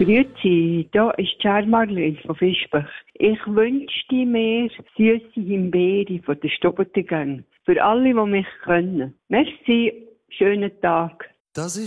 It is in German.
Grüezi, da ist Marlene von Fischbach. Ich wünschte mir süße Himbeere von der Stubbertengang. Für alle, die mich kennen. Merci, schönen Tag. Das ist